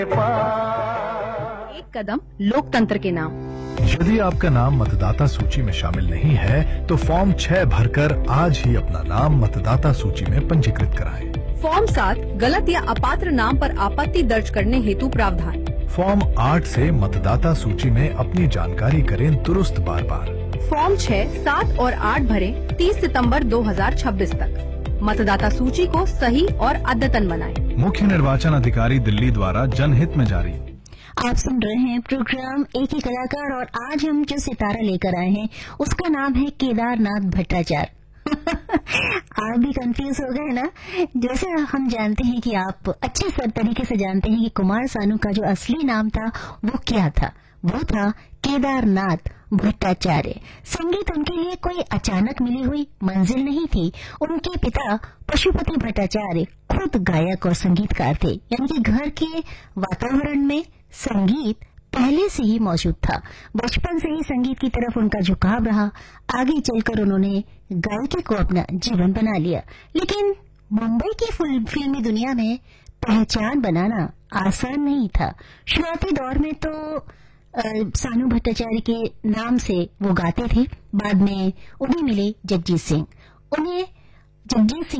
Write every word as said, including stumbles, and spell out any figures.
एक कदम लोकतंत्र के नाम। यदि आपका नाम मतदाता सूची में शामिल नहीं है तो फॉर्म छह भरकर आज ही अपना नाम मतदाता सूची में पंजीकृत कराएं। फॉर्म सात गलत या अपात्र नाम पर आपत्ति दर्ज करने हेतु प्रावधान। फॉर्म आठ से मतदाता सूची में अपनी जानकारी करें दुरुस्त बार बार। फॉर्म छह, सात और आठ भरें तीस सितंबर दो हजार छब्बीस तक। मतदाता सूची को सही और अद्यतन बनाएं। मुख्य निर्वाचन अधिकारी दिल्ली द्वारा जनहित में जारी। आप सुन रहे हैं प्रोग्राम एक ही कलाकार और आज हम जो सितारा लेकर आए हैं उसका नाम है केदारनाथ भट्टाचार्य। आप भी कंफ्यूज हो गए ना? जैसे हम जानते हैं कि आप अच्छे सर तरीके से जानते हैं कि कुमार सानू का जो असली नाम था वो क्या था। वो था केदारनाथ भट्टाचार्य। संगीत उनके लिए कोई अचानक मिली हुई मंजिल नहीं थी। उनके पिता पशुपति भट्टाचार्य खुद गायक और संगीतकार थे, यानी कि घर के वातावरण में संगीत पहले से ही मौजूद था। बचपन से ही संगीत की तरफ उनका झुकाव रहा। आगे चलकर उन्होंने गायकी को अपना जीवन बना लिया। लेकिन मुंबई की फिल्मी दुनिया में पहचान बनाना आसान नहीं था। शुरुआती दौर में तो आ, सानू भट्टाचार्य के नाम से वो गाते थे। बाद में उन्हें मिले जगजीत सिंह। उन्हें जगजीत सिंह